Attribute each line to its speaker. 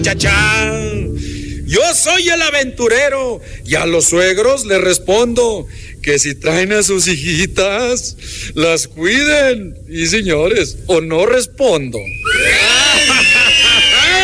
Speaker 1: Chachán, yo soy el aventurero y a los suegros les respondo que si traen a sus hijitas, las cuiden. Y señores, o no respondo.